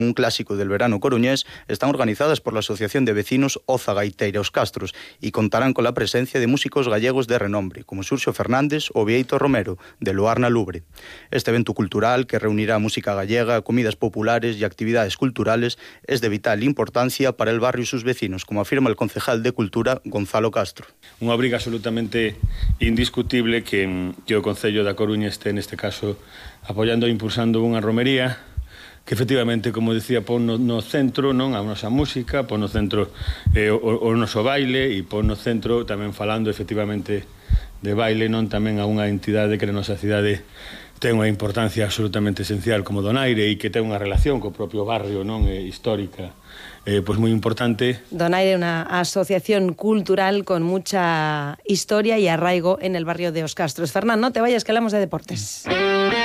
un clásico del verano coruñés, están organizadas por la Asociación de Vecinos Oza Gaiteira Os Castros y contarán con la presencia de músicos gallegos de renombre, como Xurxo Fernández o Bieito Romero, de Luar na Lubre. Este evento cultural, que reunirá música gallega, comidas populares y actividades culturales, es de vital importancia para el barrio y sus vecinos, como afirma el concejal de Cultura, Gonzalo Castro. Unha obriga absolutamente indiscutible que o Concello da Coruña este, neste caso, apoiando e impulsando unha romería que efectivamente, como decía, pon no centro, non, a nosa música, pon no centro o noso baile e pon no centro tamén falando efectivamente de baile, non, tamén a unha entidade que na nosa cidade ten unha importancia absolutamente esencial como Donaire e que ten unha relación co propio barrio, non, histórica, pois moi importante. Donaire é unha asociación cultural con mucha historia y arraigo en el barrio de Os Castros. Fernán, no te vayas que hablamos de deportes.